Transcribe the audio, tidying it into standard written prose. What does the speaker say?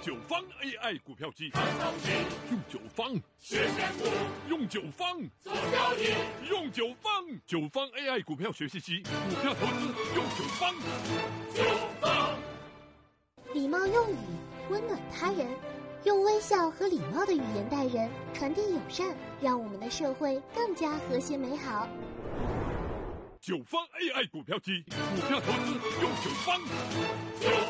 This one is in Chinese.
九方 AI 股票机，用九方实现股， 用九方做交易， 用九方AI 股票学习机，股票投资用九方。 九方礼貌用语温暖他人，用微笑和礼貌的语言待人，传递友善，让我们的社会更加和谐美好。 九方 AI 股票机，股票投资用九方。